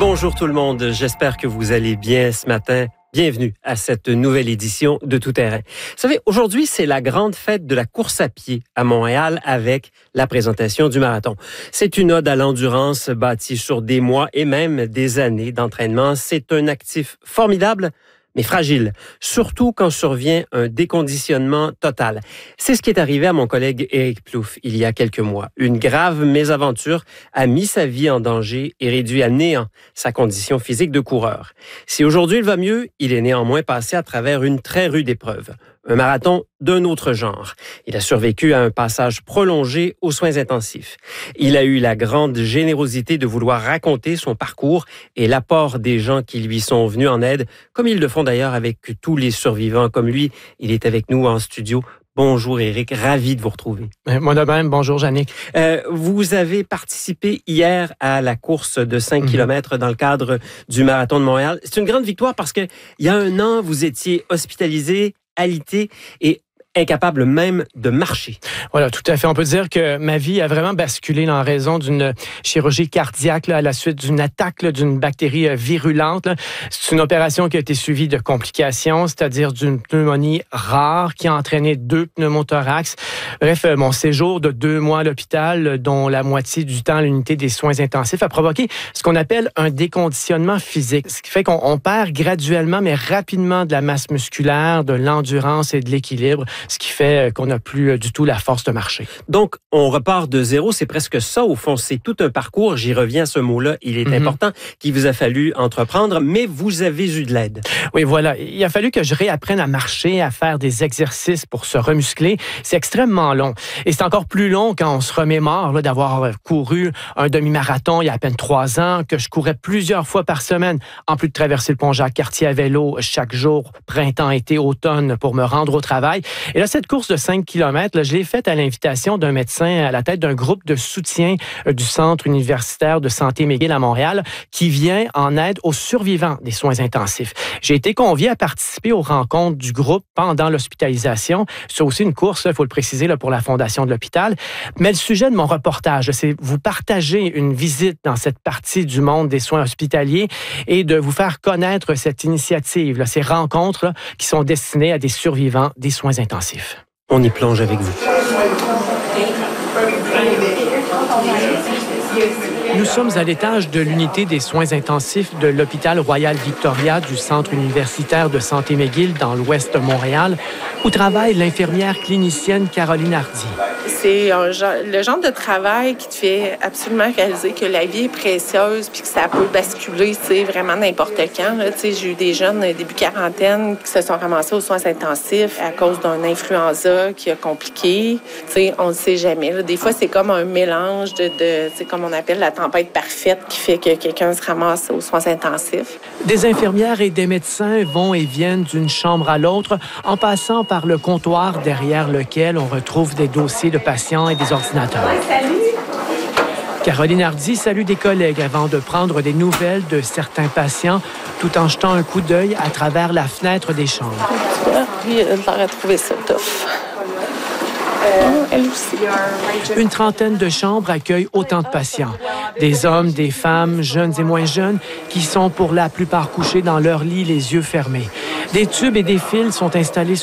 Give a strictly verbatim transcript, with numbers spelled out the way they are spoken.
Bonjour tout le monde, j'espère que vous allez bien ce matin. Bienvenue à cette nouvelle édition de Tout Terrain. Vous savez, aujourd'hui, c'est la grande fête de la course à pied à Montréal avec la présentation du marathon. C'est une ode à l'endurance bâtie sur des mois et même des années d'entraînement. C'est un actif formidable, mais fragile, surtout quand survient un déconditionnement total. C'est ce qui est arrivé à mon collègue Éric Plouffe il y a quelques mois. Une grave mésaventure a mis sa vie en danger et réduit à néant sa condition physique de coureur. Si aujourd'hui il va mieux, il est néanmoins passé à travers une très rude épreuve. Un marathon d'un autre genre. Il a survécu à un passage prolongé aux soins intensifs. Il a eu la grande générosité de vouloir raconter son parcours et l'apport des gens qui lui sont venus en aide, comme ils le font d'ailleurs avec tous les survivants comme lui. Il est avec nous en studio. Bonjour Éric, ravi de vous retrouver. Moi de même, bonjour Jannick. Euh, vous avez participé hier à la course de cinq kilomètres dans le cadre du Marathon de Montréal. C'est une grande victoire parce que il y a un an, vous étiez hospitalisé, alité et incapable même de marcher. Voilà, tout à fait. On peut dire que ma vie a vraiment basculé en raison d'une chirurgie cardiaque là, à la suite d'une attaque là, d'une bactérie euh, virulente. Là. C'est une opération qui a été suivie de complications, c'est-à-dire d'une pneumonie rare qui a entraîné deux pneumothorax. Bref, euh, mon séjour de deux mois à l'hôpital, dont la moitié du temps à l'unité des soins intensifs, a provoqué ce qu'on appelle un déconditionnement physique. Ce qui fait qu'on on perd graduellement, mais rapidement, de la masse musculaire, de l'endurance et de l'équilibre, ce qui fait qu'on n'a plus du tout la force de marcher. Donc, on repart de zéro, c'est presque ça, au fond, c'est tout un parcours, j'y reviens à ce mot-là, il est mm-hmm. important, qu'il vous a fallu entreprendre, mais vous avez eu de l'aide. Oui, voilà, il a fallu que je réapprenne à marcher, à faire des exercices pour se remuscler, c'est extrêmement long. Et c'est encore plus long quand on se remémore là, d'avoir couru un demi-marathon il y a à peine trois ans, que je courais plusieurs fois par semaine, en plus de traverser le pont Jacques-Cartier à vélo chaque jour, printemps, été, automne, pour me rendre au travail. Et là, cette course de cinq kilomètres, là, je l'ai faite à l'invitation d'un médecin à la tête d'un groupe de soutien du Centre universitaire de santé McGill à Montréal qui vient en aide aux survivants des soins intensifs. J'ai été convié à participer aux rencontres du groupe pendant l'hospitalisation. C'est aussi une course, il faut le préciser, là, pour la Fondation de l'hôpital. Mais le sujet de mon reportage, c'est vous partager une visite dans cette partie du monde des soins hospitaliers et de vous faire connaître cette initiative, là, ces rencontres là, qui sont destinées à des survivants des soins intensifs. On y plonge avec vous. Nous sommes à l'étage de l'unité des soins intensifs de l'hôpital Royal Victoria du Centre universitaire de santé McGill dans l'ouest de Montréal, où travaille l'infirmière clinicienne Caroline Hardy. C'est un genre, le genre de travail qui te fait absolument réaliser que la vie est précieuse puis que ça peut basculer, c'est vraiment n'importe quand. Là. J'ai eu des jeunes début quarantaine qui se sont ramassés aux soins intensifs à cause d'un influenza qui a compliqué. T'sais, on ne sait jamais. Là. Des fois, c'est comme un mélange de, de c'est comme on appelle la tempête parfaite qui fait que quelqu'un se ramasse aux soins intensifs. Des infirmières et des médecins vont et viennent d'une chambre à l'autre en passant par le comptoir derrière lequel on retrouve des dossiers de patients et des ordinateurs. Salut! Caroline Hardy salue des collègues avant de prendre des nouvelles de certains patients tout en jetant un coup d'œil à travers la fenêtre des chambres. Oui, elle aurait trouvé ça tough. Euh, elle aussi. Une trentaine de chambres accueillent autant de patients. Des hommes, des femmes, jeunes et moins jeunes, qui sont pour la plupart couchés dans leur lit, les yeux fermés. Des tubes et des fils sont installés